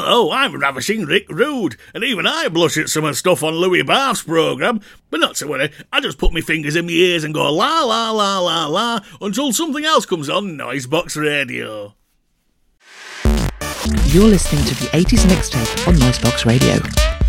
Hello, I'm Ravishing Rick Rude, and even I blush at some of the stuff on Louis Bath's programme. But not to worry, I just put my fingers in my ears and go la la la la la until something else comes on Noisebox Radio. You're listening to the 80s Mixtape on Noisebox Radio.